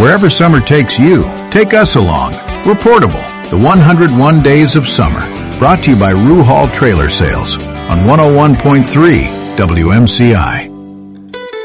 Wherever summer takes you, take us along. We're Portable, the 101 Days of Summer. Brought to you by Rue Hall Trailer Sales on 101.3 WMCI.